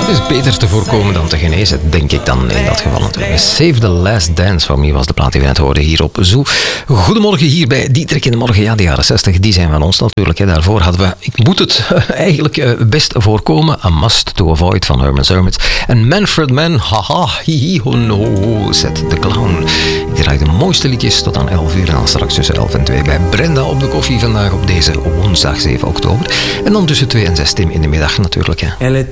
Het is beter te voorkomen dan te genezen, denk ik dan in dat geval natuurlijk. Save the Last Dance van wie was de plaat die we net hoorden hier op Zoo. Goedemorgen hier bij Dietrich in de Morgen. Ja, de jaren 60, die zijn van ons natuurlijk. Hè. Daarvoor hadden we, ik moet het eigenlijk best voorkomen, A Must to Avoid van Herman's Hermits. En Manfred Mann, haha, hihi, ho no, Set the Clown. Ik draai de mooiste liedjes tot aan 11 uur en dan straks tussen 11 en 2 bij Brenda op de koffie vandaag op deze woensdag 7 oktober. En dan tussen 2 en 6 Tim in de middag natuurlijk. Hè.